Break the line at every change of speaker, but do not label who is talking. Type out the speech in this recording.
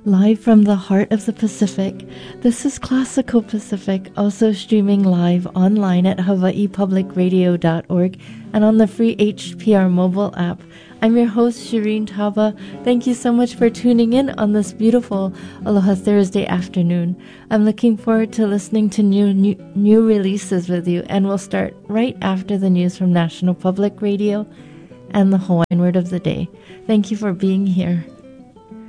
Live from the heart of the Pacific, this is Classical Pacific, also streaming live online at hawaiipublicradio.org and on the free HPR mobile app. I'm your host, Shireen Taba. Thank you so much for tuning in on this beautiful Aloha Thursday afternoon. I'm looking forward to listening to new releases with you, and we'll start right after the news from National Public Radio and the Hawaiian Word of the Day. Thank you for being here.